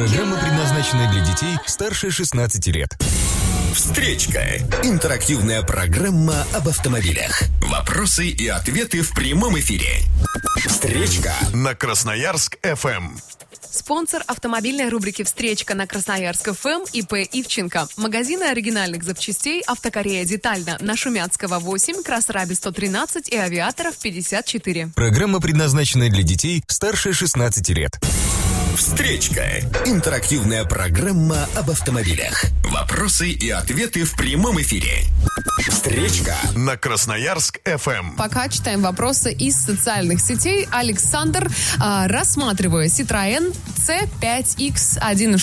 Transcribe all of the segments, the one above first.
Программа предназначена для детей старше 16 лет. Встречка. Интерактивная программа об автомобилях. Вопросы и ответы в прямом эфире. Встречка на Красноярск-ФМ. Спонсор автомобильной рубрики «Встречка» на Красноярск-ФМ ИП Ивченко. Магазины оригинальных запчастей «Автокорея Детально» на Шумяцкого 8, Красраби 113 и Авиаторов 54. Программа предназначена для детей старше 16 лет. Встречка. Интерактивная программа об автомобилях. Вопросы и ответы в прямом эфире. Встречка на Красноярск-ФМ. Пока читаем вопросы из социальных сетей. Александр, рассматривая Citroën C5X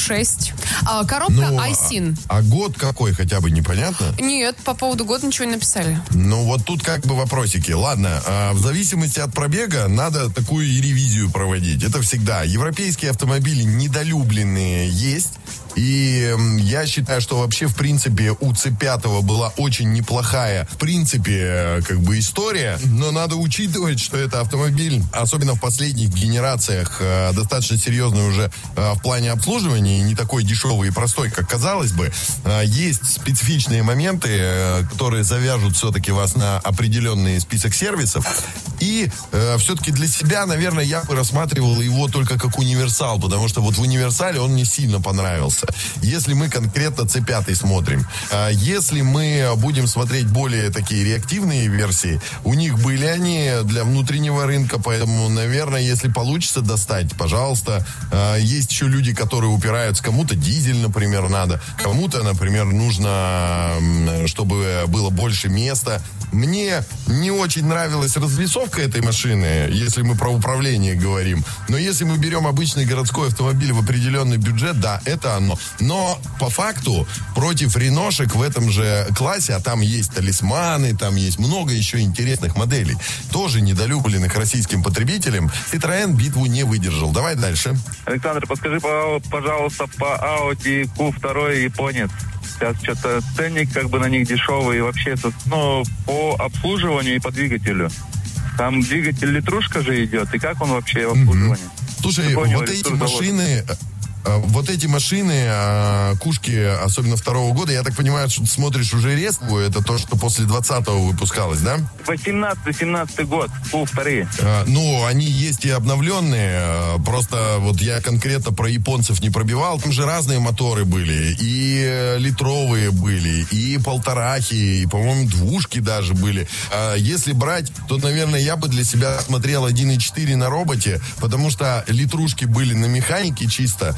1.6, коробка iSyn. А год какой, хотя бы непонятно? Нет, по поводу года ничего не написали. Ну вот тут как бы вопросики. Ладно, в зависимости от пробега надо такую и ревизию проводить. Это всегда. Европейские автомобили недолюбленные есть. И я считаю, что вообще, в принципе, у C5 была очень неплохая, в принципе, как бы история. Но надо учитывать, что это автомобиль, особенно в последних генерациях, достаточно серьезный уже в плане обслуживания, и не такой дешевый и простой, как казалось бы. Есть специфичные моменты, которые завяжут все-таки вас на определенный список сервисов. И все-таки для себя, наверное, я бы рассматривал его только как универсал, потому что вот в универсале он мне сильно понравился. Если мы конкретно C5 смотрим, если мы будем смотреть более такие реактивные версии, у них были они для внутреннего рынка, поэтому, наверное, если получится достать, пожалуйста. Есть еще люди, которые упираются, кому-то дизель, например, надо, кому-то, например, нужно, чтобы было больше места. Мне не очень нравилась разрисовка этой машины, если мы про управление говорим. Но если мы берем обычный городской автомобиль в определенный бюджет, да, это оно. Но по факту против реношек в этом же классе, а там есть талисманы, там есть много еще интересных моделей, тоже недолюбленных российским потребителям, Citroën битву не выдержал. Давай дальше. Александр, подскажи, пожалуйста, по Audi Q2 японец. Сейчас что-то ценник как бы на них дешевый. И вообще, по обслуживанию и по двигателю. Там двигатель литрушка же идет. И как он вообще в обслуживании? Слушай, вот эти машины, кушки, особенно второго года, я так понимаю, что ты смотришь уже резку, это то, что после 20-го выпускалось, да? 18-17 год, Q2. Ну, они есть и обновленные, просто вот я конкретно про японцев не пробивал, там же разные моторы были, и литровые были, и полторахи, и, по-моему, двушки даже были. Если брать, то, наверное, я бы для себя смотрел 1.4 на роботе, потому что литрушки были на механике чисто,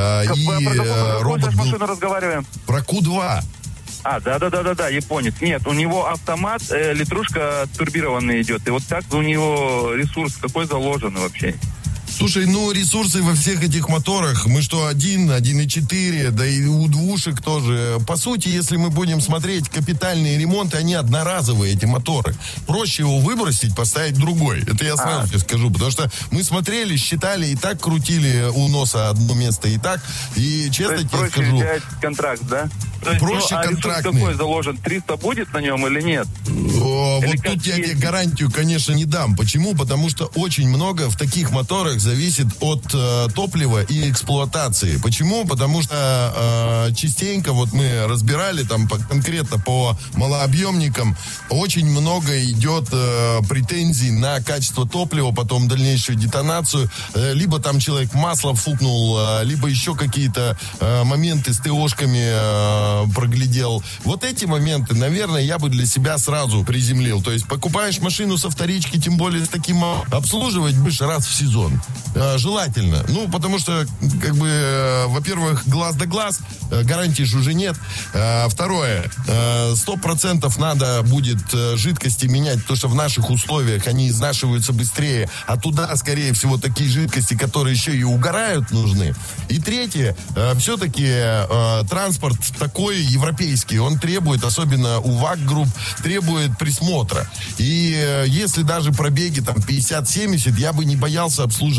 робот был... машину разговариваем? Про Q2. Да, японец. Нет, у него автомат, литрушка турбированная идет. И вот как у него ресурс какой заложен вообще? Слушай, ресурсы во всех этих моторах, мы что, 1.4, да и у двушек тоже. По сути, если мы будем смотреть капитальные ремонты, они одноразовые, эти моторы. Проще его выбросить, поставить другой. Это я сразу тебе скажу, потому что мы смотрели, считали, и так крутили у носа одно место, и так. И честно тебе скажу... взять контракт, да? Проще контрактный. Ресурс какой заложен? 300 будет на нем или нет? Вот тут я тебе гарантию, конечно, не дам. Почему? Потому что очень много в таких моторах зависит от топлива и эксплуатации. Почему? Потому что частенько вот мы разбирали там конкретно по малообъемникам, очень много идет претензий на качество топлива, потом дальнейшую детонацию. Либо там человек масло фукнул, либо еще какие-то моменты с ТОшками проглядел. Вот эти моменты, наверное, я бы для себя сразу приземлил. То есть покупаешь машину со вторички, тем более с таким обслуживать будешь раз в сезон. Желательно. Потому что, во-первых, глаз да глаз, гарантии же уже нет. Второе, 100% надо будет жидкости менять, потому что в наших условиях они изнашиваются быстрее, а туда, скорее всего, такие жидкости, которые еще и угорают, нужны. И третье, все-таки транспорт такой европейский, он требует, особенно у ВАГ-групп, требует присмотра. И если даже пробеги там 50-70, я бы не боялся обслуживать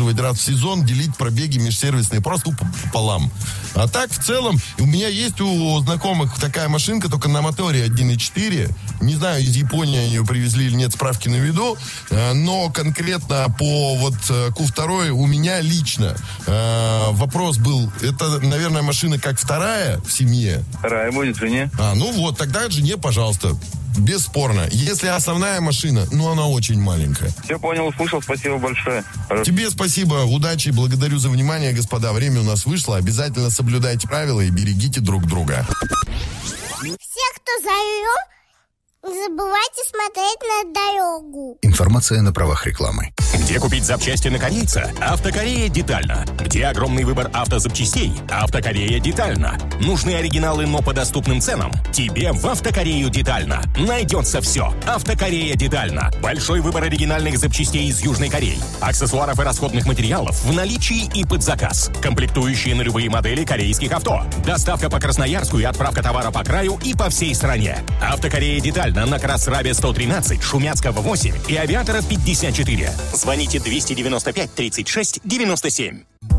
использовать раз в сезон, делить пробеги межсервисные просто пополам. А так, в целом, у меня есть у знакомых такая машинка, только на моторе 1.4. Не знаю, из Японии ее привезли или нет, справки наведу. Но конкретно по вот Q2 у меня лично вопрос был, это, наверное, машина как вторая в семье? Вторая будет жене. Ну вот, тогда жене, пожалуйста. Бесспорно. Если основная машина, она очень маленькая. Все понял, услышал, спасибо большое. Тебе спасибо, удачи, благодарю за внимание, господа. Время у нас вышло. Обязательно соблюдайте правила и берегите друг друга. Все, кто за рулем, не забывайте смотреть на дорогу. Информация на правах рекламы. Где купить запчасти на корейца? Автокорея детально. Где огромный выбор автозапчастей? Автокорея детально. Нужны оригиналы, но по доступным ценам? Тебе в Автокорею детально. Найдется все. Автокорея детально. Большой выбор оригинальных запчастей из Южной Кореи. Аксессуаров и расходных материалов в наличии и под заказ. Комплектующие на любые модели корейских авто. Доставка по Красноярску и отправка товара по краю и по всей стране. Автокорея детально на Красрабе 113, Шумяцкого 8 и Авиатора 54. Звоните 295 36 97.